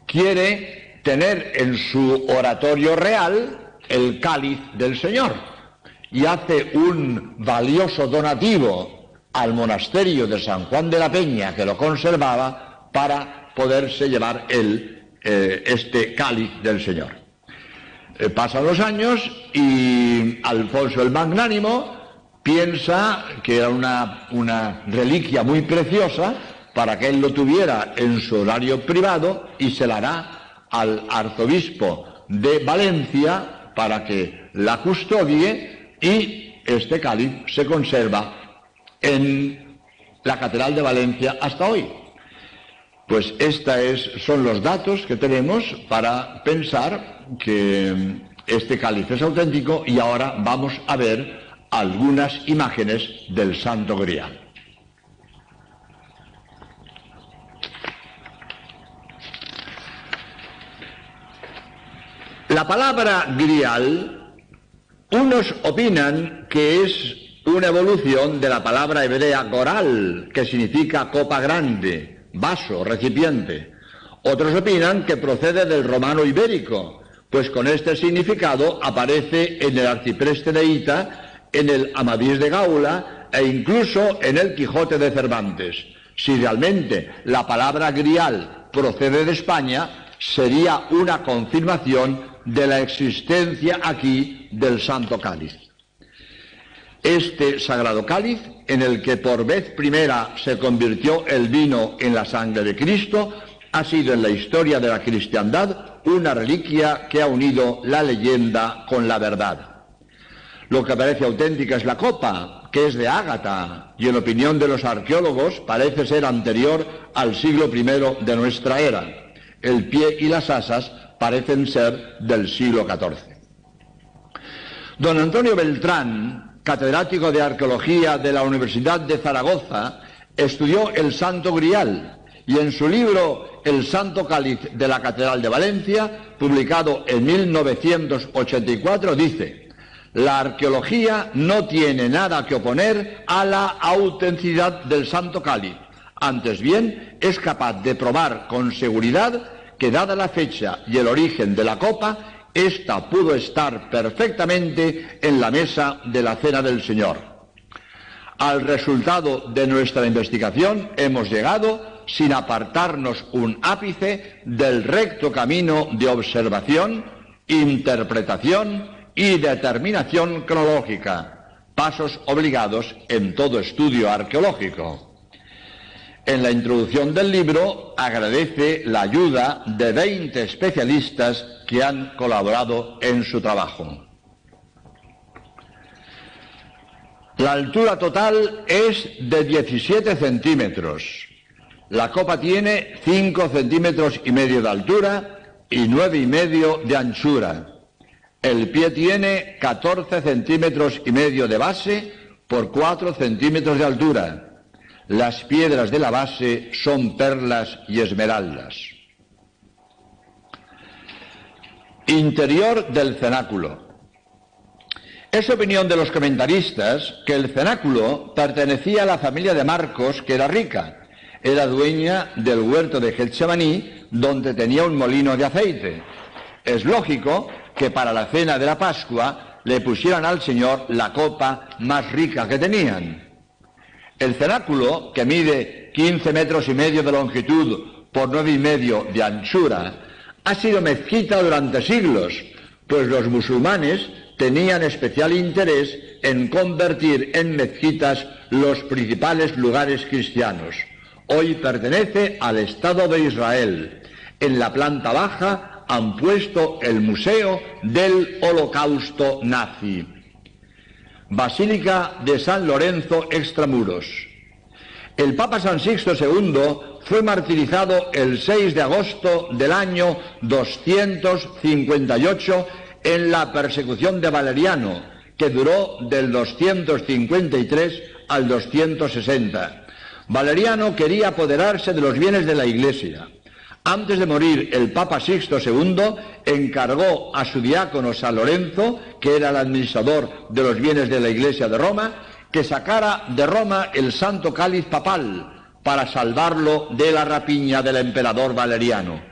quiere tener en su oratorio real el cáliz del Señor y hace un valioso donativo al monasterio de San Juan de la Peña, que lo conservaba, para poderse llevar este cáliz del Señor. Pasan los años y Alfonso el Magnánimo piensa que era una reliquia muy preciosa para que él lo tuviera en su horario privado y se la hará al arzobispo de Valencia para que la custodie, y este cáliz se conserva en la Catedral de Valencia hasta hoy. Pues son los datos que tenemos para pensar que este cáliz es auténtico, y ahora vamos a ver algunas imágenes del Santo Grial. La palabra grial, unos opinan que es una evolución de la palabra hebrea goral, que significa copa grande, vaso, recipiente. Otros opinan que procede del romano ibérico, pues con este significado aparece en el Arcipreste de Hita, en el Amadís de Gaula e incluso en el Quijote de Cervantes. Si realmente la palabra grial procede de España, sería una confirmación de la existencia aquí del Santo Cáliz. Este sagrado cáliz, en el que por vez primera se convirtió el vino en la sangre de Cristo, ha sido en la historia de la cristiandad una reliquia que ha unido la leyenda con la verdad. Lo que parece auténtica es la copa, que es de ágata, y en opinión de los arqueólogos parece ser anterior al siglo I de nuestra era. El pie y las asas parecen ser del siglo XIV. Don Antonio Beltrán, catedrático de Arqueología de la Universidad de Zaragoza, estudió el Santo Grial, y en su libro El Santo Cáliz de la Catedral de Valencia, publicado en 1984, dice: la arqueología no tiene nada que oponer a la autenticidad del Santo Cáliz. Antes bien, es capaz de probar con seguridad que, dada la fecha y el origen de la copa, ésta pudo estar perfectamente en la mesa de la Cena del Señor. Al resultado de nuestra investigación hemos llegado sin apartarnos un ápice del recto camino de observación, interpretación y determinación cronológica, pasos obligados en todo estudio arqueológico. En la introducción del libro agradece la ayuda de 20 especialistas que han colaborado en su trabajo. La altura total es de 17 centímetros. La copa tiene 5 centímetros y medio de altura y 9,5 de anchura. El pie tiene 14 centímetros y medio de base por 4 centímetros de altura. Las piedras de la base son perlas y esmeraldas. Interior del cenáculo. Es opinión de los comentaristas que el cenáculo pertenecía a la familia de Marcos, que era rica. Era dueña del huerto de Getsemaní, donde tenía un molino de aceite. Es lógico que para la cena de la Pascua le pusieran al Señor la copa más rica que tenían. El cenáculo, que mide 15 metros y medio de longitud por 9,5 de anchura, ha sido mezquita durante siglos, pues los musulmanes tenían especial interés en convertir en mezquitas los principales lugares cristianos. Hoy pertenece al Estado de Israel. En la planta baja han puesto el Museo del Holocausto Nazi. Basílica de San Lorenzo extramuros. El Papa San Sixto II fue martirizado el 6 de agosto del año 258 en la persecución de Valeriano, que duró del 253 al 260. Valeriano quería apoderarse de los bienes de la Iglesia. Antes de morir, el Papa Sixto II encargó a su diácono San Lorenzo, que era el administrador de los bienes de la Iglesia de Roma, que sacara de Roma el Santo Cáliz papal para salvarlo de la rapiña del emperador Valeriano.